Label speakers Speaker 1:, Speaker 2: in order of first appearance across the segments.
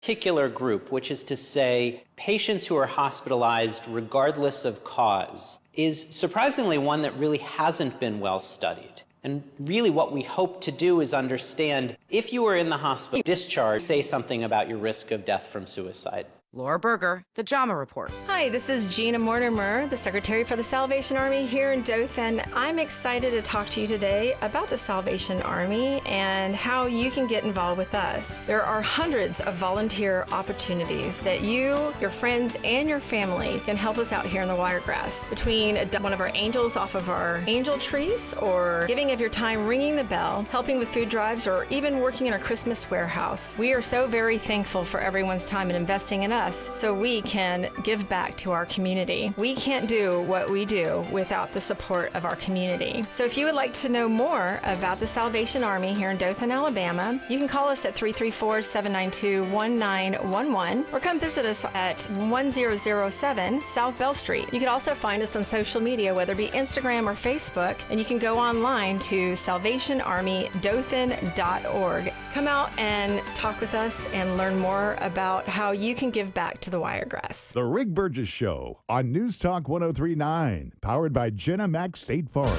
Speaker 1: particular group, which is to say patients who are hospitalized regardless of cause, is surprisingly one that really hasn't been well studied. And really what we hope to do is understand if you were in the hospital, discharged, say something about your risk of death from suicide.
Speaker 2: Laura Berger, The JAMA Report.
Speaker 3: Hi, this is Gina Mortimer, the Secretary for the Salvation Army here in Dothan. I'm excited to talk to you today about the Salvation Army and how you can get involved with us. There are hundreds of volunteer opportunities that you, your friends, and your family can help us out here in the Wiregrass. Between one of our angels off of our angel trees, or giving of your time ringing the bell, helping with food drives, or even working in our Christmas warehouse. We are so very thankful for everyone's time and investing in us so we can give back to our community. We can't do what we do without the support of our community. So if you would like to know more about the Salvation Army here in Dothan, Alabama, you can call us at 334-792-1911 or come visit us at 1007 South Bell Street. You can also find us on social media, whether it be Instagram or Facebook, and you can go online to salvationarmydothan.org. Come out and talk with us and learn more about how you can give back to the Wiregrass.
Speaker 4: The Rick Burgess Show on News Talk 1039, powered by Jenna Mac State Farm.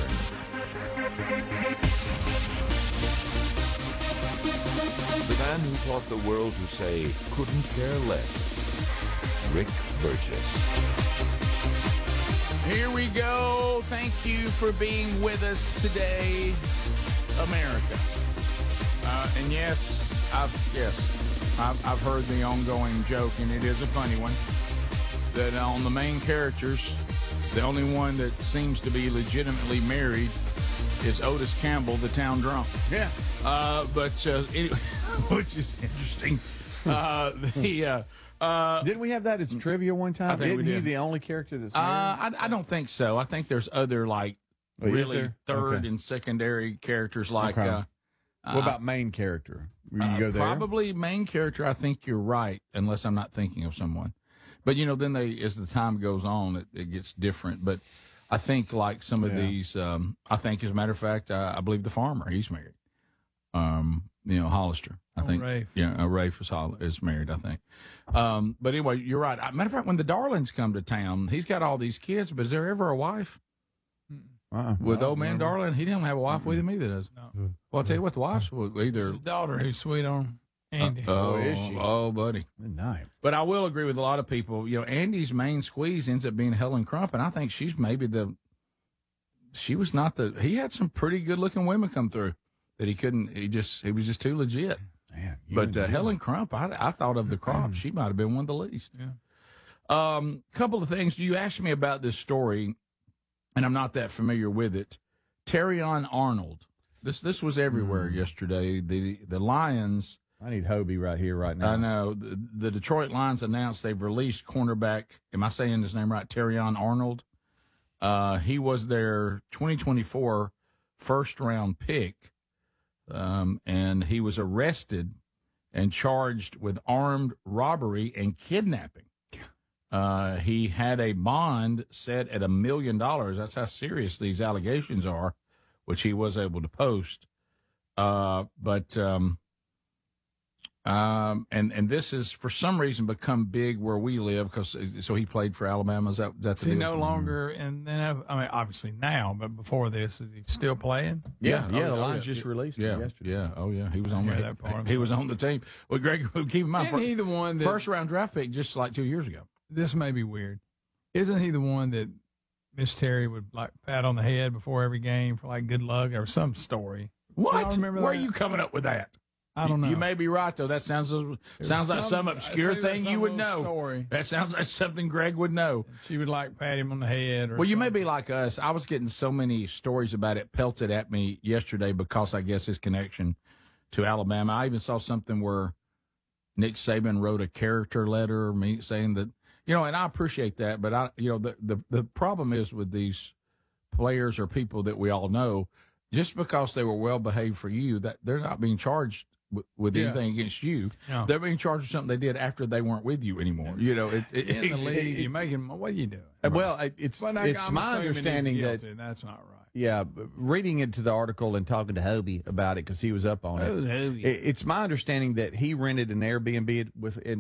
Speaker 5: The man who taught the world to say, couldn't care less. Rick Burgess.
Speaker 6: Here we go. Thank you for being with us today, America. And yes, I've heard the ongoing joke, and it is a funny one, that on the main characters, the only one that seems to be legitimately married is Otis Campbell, the town drunk.
Speaker 7: Yeah.
Speaker 6: Anyway, which is interesting.
Speaker 7: Didn't we have that as trivia one time?
Speaker 6: I think we
Speaker 7: Isn't he
Speaker 6: did.
Speaker 7: the only character that's married?
Speaker 6: I don't think so. I think there's other, like,
Speaker 7: Oh, is
Speaker 6: really
Speaker 7: there?
Speaker 6: third
Speaker 7: Okay.
Speaker 6: and secondary characters, like...
Speaker 7: Okay. What about main character? Will you go there?
Speaker 6: Probably main character. I think you're right, unless I'm not thinking of someone. But then as the time goes on, it gets different. But I think like some of these, I think as a matter of fact, I believe the farmer, he's married. Hollister. I think.
Speaker 8: Rafe.
Speaker 6: Yeah, Rafe is married, I think. But anyway, you're right. Matter of fact, when the Darlings come to town, he's got all these kids, but is there ever a wife? With old man Darling, he didn't have a wife with him either, does he?
Speaker 8: No.
Speaker 6: Well, I'll tell you what, the wife's either...
Speaker 8: His daughter, who's sweet on Andy.
Speaker 7: Is she?
Speaker 6: Oh, buddy.
Speaker 7: Good night.
Speaker 6: But I will agree with a lot of people. Andy's main squeeze ends up being Helen Crump, and I think she's maybe he had some pretty good-looking women come through that he was just too legit.
Speaker 7: Man,
Speaker 6: But Helen Crump, I thought of the crop. She might have been one of the least.
Speaker 8: Yeah.
Speaker 6: Couple of things. You asked me about this story, and I'm not that familiar with it. Terrion Arnold. This was everywhere yesterday. The Lions.
Speaker 7: I need Hobie right here, right now.
Speaker 6: I know. The Detroit Lions announced they've released cornerback. Am I saying his name right? Terrion Arnold. He was their 2024 first-round pick, and he was arrested and charged with armed robbery and kidnapping. He had a bond set at $1 million. That's how serious these allegations are, which he was able to post. And this has for some reason become big where we live so he played for Alabama. Is that the
Speaker 8: Is he
Speaker 6: deal?
Speaker 8: no longer in the NFL? I mean, obviously now, but before this, is he still playing?
Speaker 7: Yeah,
Speaker 6: Oh,
Speaker 7: the Lions just released him yesterday.
Speaker 6: Yeah, oh yeah, he was on
Speaker 8: that part.
Speaker 6: he was on the team. Well, Greg, keep in mind,
Speaker 8: Isn't he the one that
Speaker 6: first round draft pick just like 2 years ago.
Speaker 8: This may be weird. Isn't he the one that Miss Terry would like pat on the head before every game for like good luck or some story?
Speaker 6: What?
Speaker 8: I don't remember
Speaker 6: Where
Speaker 8: that.
Speaker 6: are you coming up with that?
Speaker 8: I don't know.
Speaker 6: You may be right though. That sounds like some obscure thing you would know.
Speaker 8: Story.
Speaker 6: That sounds like something Greg would know.
Speaker 8: She would like pat him on the head. Or
Speaker 6: Well, you may
Speaker 8: something.
Speaker 6: be like us. I was getting so many stories about it pelted at me yesterday because I guess his connection to Alabama. I even saw something where Nick Saban wrote a character letter saying that, and I appreciate that, but the problem is with these players or people that we all know, just because they were well behaved for you, that they're not being charged with anything against you.
Speaker 8: Yeah.
Speaker 6: They're being charged with something they did after they weren't with you anymore. In
Speaker 8: the league, you're making. What are you doing?
Speaker 7: Well, it's
Speaker 8: I'm
Speaker 7: my
Speaker 8: assuming he's
Speaker 7: understanding that
Speaker 8: guilty. That's not right.
Speaker 7: Yeah, reading into the article and talking to Hobie about it because he was up on it.
Speaker 8: Oh, Hobie.
Speaker 7: It's my understanding that he rented an Airbnb in